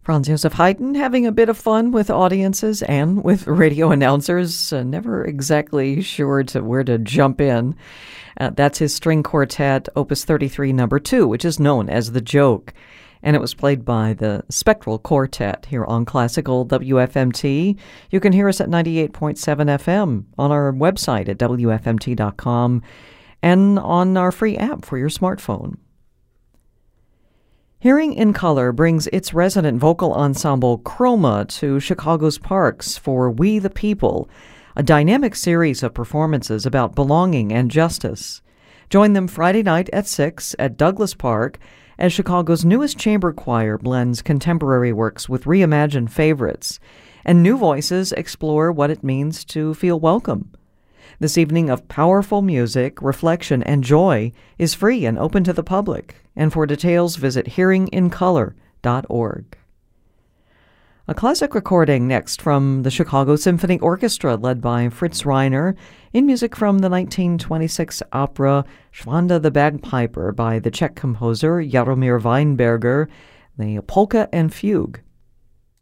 Franz Josef Haydn having a bit of fun with audiences and with radio announcers, never exactly sure where to jump in. That's his string quartet, Opus 33, number 2, which is known as The Joke. And it was played by the Spectral Quartet here on Classical WFMT. You can hear us at 98.7 FM on our website at WFMT.com and on our free app for your smartphone. Hearing in Color brings its resident vocal ensemble Chroma to Chicago's parks for We the People, a dynamic series of performances about belonging and justice. Join them Friday night at 6 at Douglas Park as Chicago's newest chamber choir blends contemporary works with reimagined favorites, and new voices explore what it means to feel welcome. This evening of powerful music, reflection, and joy is free and open to the public, and for details visit hearingincolor.org. A classic recording next from the Chicago Symphony Orchestra led by Fritz Reiner in music from the 1926 opera Schwanda the Bagpiper by the Czech composer Jaromír Weinberger, the Polka and Fugue.